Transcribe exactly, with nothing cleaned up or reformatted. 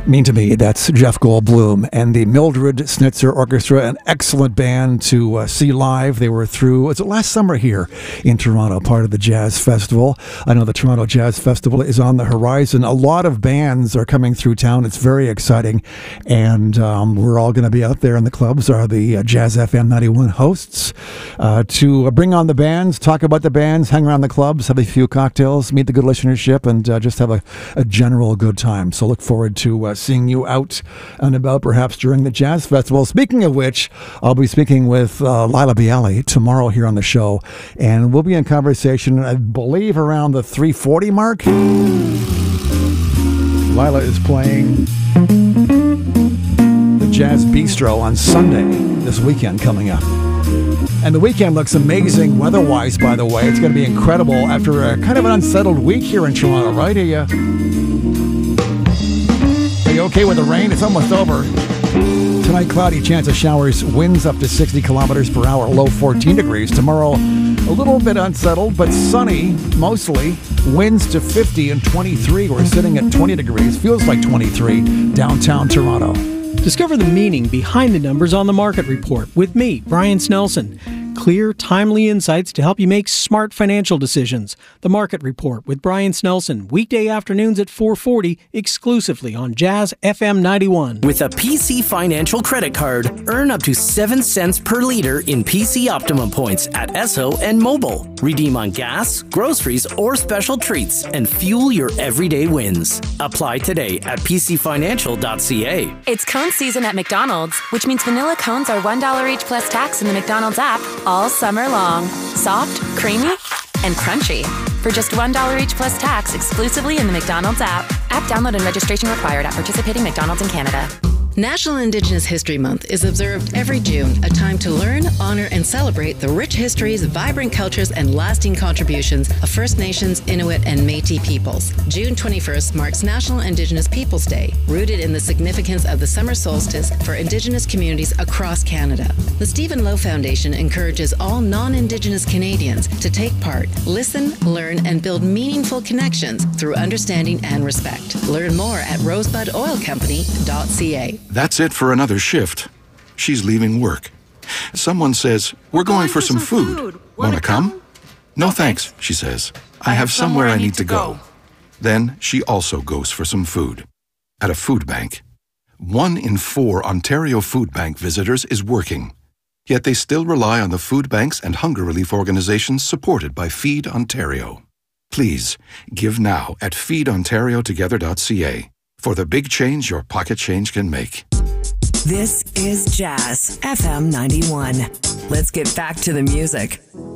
Mean to Me, that's Jeff Goldblum and the Mildred Snitzer Orchestra, an excellent band to uh, see live. They were through, was it last summer here in Toronto, part of the Jazz Festival. I know the Toronto Jazz Festival is on the horizon. A lot of bands are coming through town. It's very exciting, and um, we're all going to be out there in the clubs, are the uh, Jazz F M ninety-one hosts, uh, to uh, bring on the bands, talk about the bands, hang around the clubs, have a few cocktails, meet the good listenership, and uh, just have a, a general good time. So look forward to uh, seeing you out and about perhaps during the Jazz Festival. Speaking of which, I'll be speaking with uh, Laila Bialy tomorrow here on the show, and we'll be in conversation, I believe, around the three forty mark. Laila is playing the Jazz Bistro on Sunday this weekend coming up. And the weekend looks amazing weather-wise, by the way. It's going to be incredible after a kind of an unsettled week here in Toronto, right? Are you, are you okay with the rain? It's almost over. Tonight, cloudy, chance of showers, winds up to sixty kilometers per hour, low fourteen degrees. Tomorrow, a little bit unsettled, but sunny, mostly. Winds to fifty and twenty-three. We're sitting at twenty degrees. Feels like twenty-three downtown Toronto. Discover the meaning behind the numbers on the Market Report with me, Brian Snelson. Clear, timely insights to help you make smart financial decisions. The Market Report with Brian Snelson, weekday afternoons at four forty, exclusively on Jazz F M ninety-one. With a P C Financial credit card, earn up to seven cents per liter in P C Optimum points at Esso and Mobile. Redeem on gas, groceries, or special treats and fuel your everyday wins. Apply today at p c financial dot c a. It's cone season at McDonald's, which means vanilla cones are one dollar each plus tax in the McDonald's app all summer long. Soft, creamy, and crunchy. For just one dollar each plus tax exclusively in the McDonald's app. App download and registration required at participating McDonald's in Canada. National Indigenous History Month is observed every June, a time to learn, honor, and celebrate the rich histories, vibrant cultures, and lasting contributions of First Nations, Inuit, and Métis peoples. June twenty-first marks National Indigenous Peoples Day, rooted in the significance of the summer solstice for Indigenous communities across Canada. The Stephen Lowe Foundation encourages all non-Indigenous Canadians to take part, listen, learn, and build meaningful connections through understanding and respect. Learn more at rosebud oil company dot c a. That's it for another shift. She's leaving work. Someone says, "We're going, going for, for some, some food. food. Wanna come? come?" "No thanks," she says. "I, I have somewhere I need to go. go." Then she also goes for some food. At a food bank. One in four Ontario Food Bank visitors is working. Yet they still rely on the food banks and hunger relief organizations supported by Feed Ontario. Please, give now at feed ontario together dot c a. for the big change your pocket change can make. This is Jazz F M ninety-one. Let's get back to the music.